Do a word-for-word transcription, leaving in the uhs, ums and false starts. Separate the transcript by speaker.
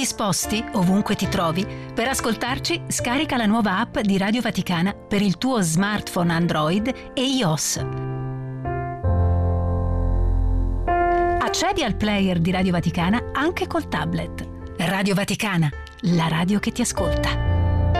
Speaker 1: ti sposti, ovunque ti trovi, per ascoltarci scarica la nuova app di Radio Vaticana per il tuo smartphone Android e iOS. Accedi al player di Radio Vaticana anche col tablet. Radio Vaticana, la radio che ti ascolta.